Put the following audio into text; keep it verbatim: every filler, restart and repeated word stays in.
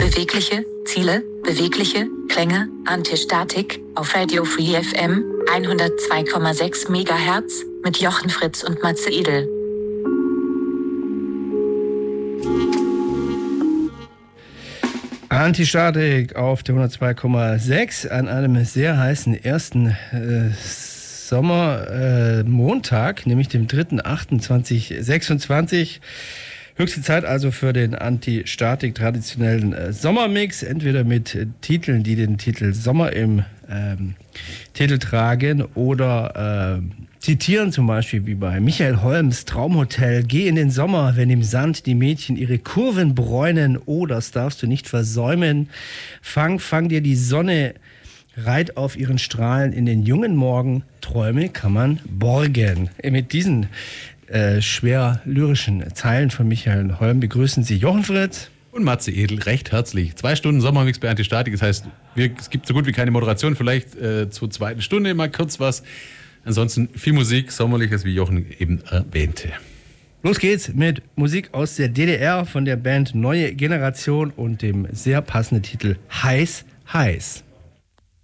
Bewegliche Ziele, bewegliche Klänge, Antistatik auf Radio Free F M hundertzwei Komma sechs Megahertz mit Jochen Fritz und Matze Edel. Antistatik auf der hundertzwei Komma sechs an einem sehr heißen ersten äh, Sommermontag, äh, nämlich dem dritten achten zweitausendsechsundzwanzig. Höchste Zeit also für den Anti-Statik traditionellen äh, Sommermix, entweder mit äh, Titeln, die den Titel Sommer im ähm, Titel tragen oder äh, zitieren, zum Beispiel wie bei Michael Holms Traumhotel: Geh in den Sommer, wenn im Sand die Mädchen ihre Kurven bräunen. Oh, das darfst du nicht versäumen. Fang, fang dir die Sonne, reit auf ihren Strahlen in den jungen Morgen. Träume kann man borgen. Mit diesen Äh, schwer lyrischen Zeilen von Michael Holm begrüßen Sie Jochen Fritz und Matze Edel recht herzlich. Zwei Stunden Sommermix bei Antistatik, das heißt, wir, es gibt so gut wie keine Moderation, vielleicht äh, zur zweiten Stunde mal kurz was. Ansonsten viel Musik, Sommerliches, wie Jochen eben erwähnte. Los geht's mit Musik aus der D D R von der Band Neue Generation und dem sehr passenden Titel Heiß, Heiß.